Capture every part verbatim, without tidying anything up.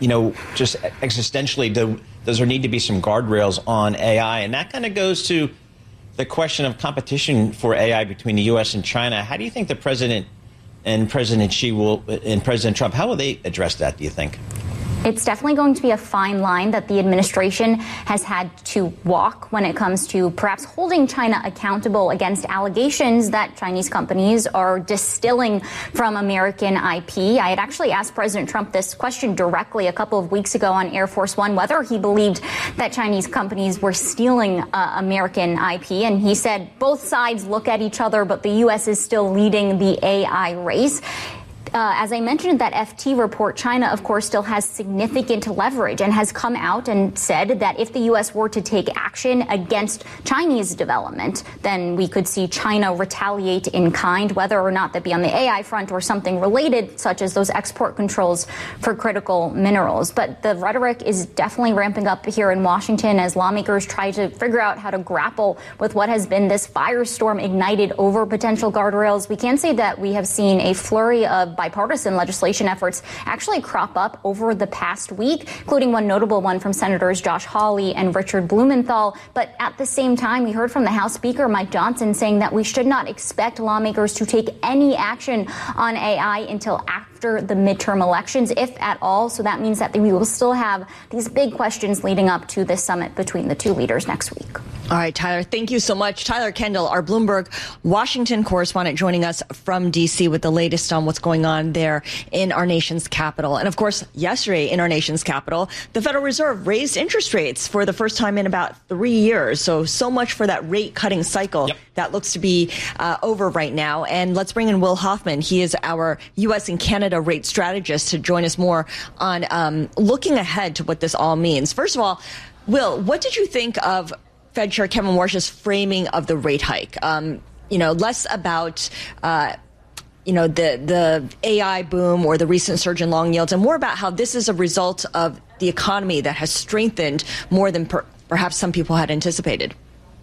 you know, just existentially, do, does there need to be some guardrails on A I? And that kind of goes to the question of competition for A I between the U S and China. How do you think the president and President Xi will, and President Trump, how will they address that, do you think? It's definitely going to be a fine line that the administration has had to walk when it comes to perhaps holding China accountable against allegations that Chinese companies are distilling from American I P. I had actually asked President Trump this question directly a couple of weeks ago on Air Force One, whether he believed that Chinese companies were stealing uh, American I P. And he said both sides look at each other, but the U S is still leading the A I race. Uh, as I mentioned in that F T report, China, of course, still has significant leverage and has come out and said that if the U S were to take action against Chinese development, then we could see China retaliate in kind, whether or not that be on the A I front or something related, such as those export controls for critical minerals. But the rhetoric is definitely ramping up here in Washington as lawmakers try to figure out how to grapple with what has been this firestorm ignited over potential guardrails. We can say that we have seen a flurry of bipartisan legislation efforts actually crop up over the past week, including one notable one from Senators Josh Hawley and Richard Blumenthal. But at the same time, we heard from the House Speaker, Mike Johnson, saying that we should not expect lawmakers to take any action on A I until after the midterm elections, if at all. So that means that we will still have these big questions leading up to this summit between the two leaders next week. All right, Tyler, thank you so much. Tyler Kendall, our Bloomberg Washington correspondent, joining us from D C with the latest on what's going on there in our nation's capital. And of course, yesterday in our nation's capital, the Federal Reserve raised interest rates for the first time in about three years. So, so much for that rate cutting cycle. Yep. That looks to be uh, over right now. And let's bring in Will Hoffman. He is our U S and Canada rate strategist to join us more on um, looking ahead to what this all means. First of all, Will, what did you think of Fed Chair Kevin Warsh's framing of the rate hike? Um, you know, less about, uh, you know, the the A I boom or the recent surge in long yields, and more about how this is a result of the economy that has strengthened more than per- perhaps some people had anticipated.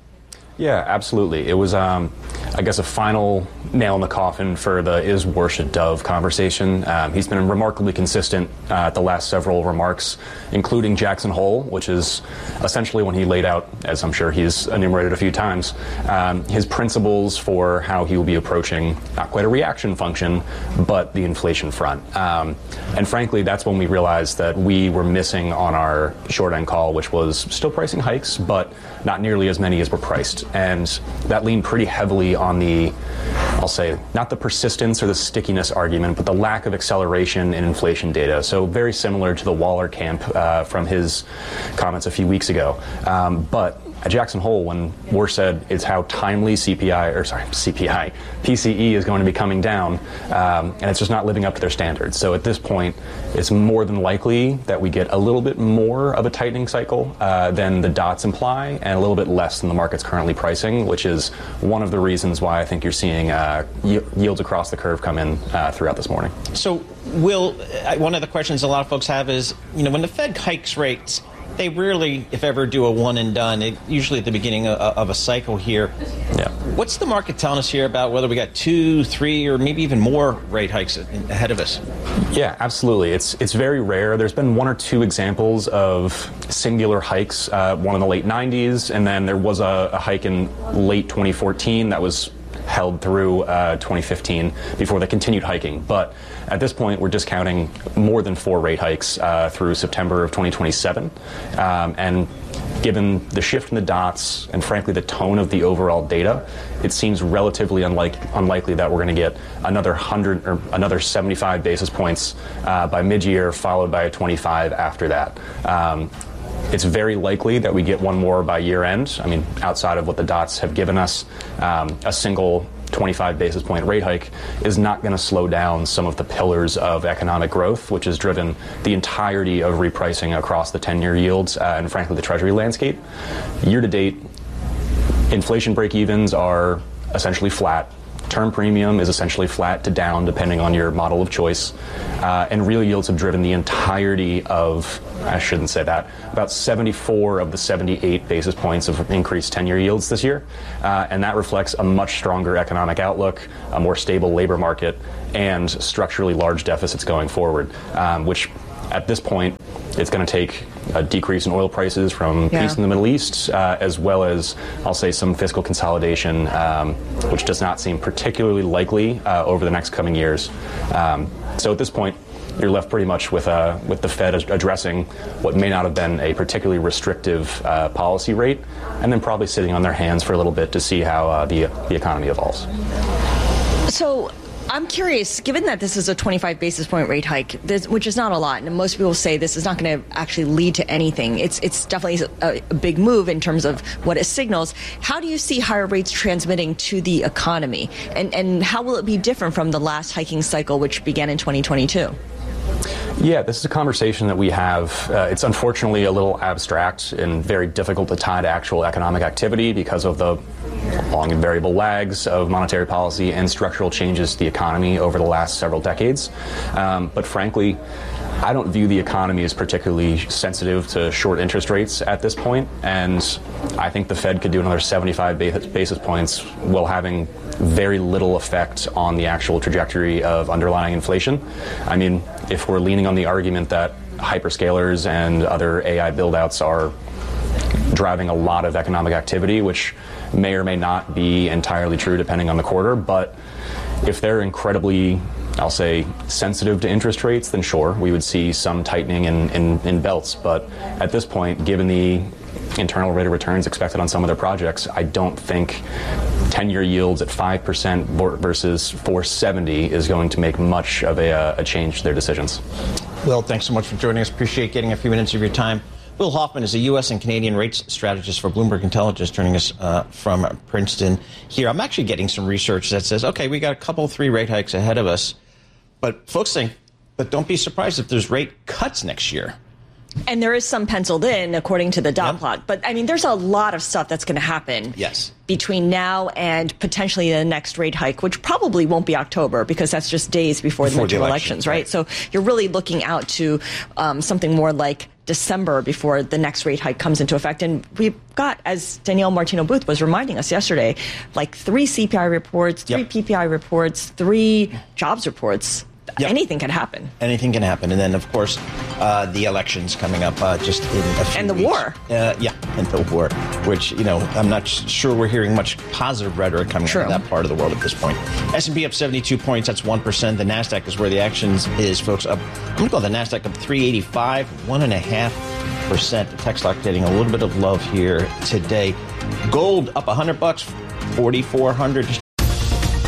Yeah, absolutely. It was, um, I guess, a final nail in the coffin for the is Warsh a dove conversation. Um, he's been remarkably consistent uh, at the last several remarks, including Jackson Hole, which is essentially when he laid out, as I'm sure he's enumerated a few times, um, his principles for how he will be approaching not quite a reaction function, but the inflation front. Um, and frankly, that's when we realized that we were missing on our short end call, which was still pricing hikes, but not nearly as many as were priced. And that leaned pretty heavily on the, I'll say, not the persistence or the stickiness argument, but the lack of acceleration in inflation data. So very similar to the Waller camp uh, from his comments a few weeks ago. Um, but at Jackson Hole, when Warsh said it's how timely C P I, or sorry, C P I, P C E is going to be coming down, um, and it's just not living up to their standards. So at this point, it's more than likely that we get a little bit more of a tightening cycle uh, than the dots imply, and a little bit less than the market's currently pricing, which is one of the reasons why I think you're seeing uh, y- yields across the curve come in uh, throughout this morning. So, Will, one of the questions a lot of folks have is, you know, when the Fed hikes rates, they rarely, if ever, do a one and done. It, usually at the beginning of, of a cycle here. Yeah. What's the market telling us here about whether we got two, three, or maybe even more rate hikes ahead of us? Yeah, absolutely. It's it's very rare. There's been one or two examples of singular hikes. Uh, one in the late nineties, and then there was a, a hike in late twenty fourteen that was held through uh, twenty fifteen before they continued hiking. But at this point, we're discounting more than four rate hikes uh, through September of twenty twenty-seven. Um, and given the shift in the dots and, frankly, the tone of the overall data, it seems relatively unlike, unlikely that we're going to get another one hundred or another seventy-five basis points uh, by mid-year, followed by a twenty-five after that. Um, It's very likely that we get one more by year end. I mean, outside of what the dots have given us, um, a single twenty-five basis point rate hike is not going to slow down some of the pillars of economic growth, which has driven the entirety of repricing across the ten-year yields uh, and, frankly, the Treasury landscape. Year to date, inflation break-evens are essentially flat. Term premium is essentially flat to down, depending on your model of choice. Uh, and real yields have driven the entirety of, I shouldn't say that, about seventy-four of the seventy-eight basis points of increased ten-year yields this year. Uh, and that reflects a much stronger economic outlook, a more stable labor market, and structurally large deficits going forward, um, which at this point, it's going to take a decrease in oil prices from Yeah. peace in the Middle East, uh, as well as, I'll say, some fiscal consolidation, um, which does not seem particularly likely uh, over the next coming years. Um, so at this point, you're left pretty much with uh, with the Fed addressing what may not have been a particularly restrictive uh, policy rate, and then probably sitting on their hands for a little bit to see how uh, the the economy evolves. So I'm curious, given that this is a twenty-five basis point rate hike, this, which is not a lot, and most people say this is not going to actually lead to anything. It's it's definitely a, a big move in terms of what it signals. How do you see higher rates transmitting to the economy, and and how will it be different from the last hiking cycle, which began in twenty twenty-two? Yeah, this is a conversation that we have. Uh, it's unfortunately a little abstract and very difficult to tie to actual economic activity because of the long and variable lags of monetary policy and structural changes to the economy over the last several decades. Um, but frankly, I don't view the economy as particularly sensitive to short interest rates at this point, and I think the Fed could do another seventy-five basis points while having very little effect on the actual trajectory of underlying inflation. I mean, if we're leaning on the argument that hyperscalers and other A I buildouts are driving a lot of economic activity, which may or may not be entirely true depending on the quarter, but if they're incredibly, I'll say, sensitive to interest rates, then sure, we would see some tightening in, in, in belts. But at this point, given the internal rate of returns expected on some of their projects, I don't think ten-year yields at five percent versus four seventy is going to make much of a, a change to their decisions. Will, thanks so much for joining us. Appreciate getting a few minutes of your time. Will Hoffman is a U S and Canadian rates strategist for Bloomberg Intelligence, joining us uh, from Princeton here. I'm actually getting some research that says, okay, we got a couple, three rate hikes ahead of us. But folks think, but don't be surprised if there's rate cuts next year. And there is some penciled in, according to the dot Yep. plot. But, I mean, there's a lot of stuff that's going to happen Yes. between now and potentially the next rate hike, which probably won't be October because that's just days before, Before the midterm the elections, elections, right? right. So you're really looking out to um, something more like December before the next rate hike comes into effect. And we've got, as Danielle Martino Booth was reminding us yesterday, like three C P I reports, three Yep. P P I reports, three jobs reports. Yep. Anything can happen. Anything can happen. And then, of course, uh, the elections coming up uh, just in a few And the weeks. war. Uh, yeah, and the war, which, you know, I'm not sure we're hearing much positive rhetoric coming True. out of that part of the world at this point. S and P up seventy-two points. That's one percent. The NASDAQ is where the action is, folks. Up, I'm going to call the NASDAQ up three eighty-five, one and a half percent. The tech stock getting a little bit of love here today. Gold up one hundred bucks. forty-four hundred, just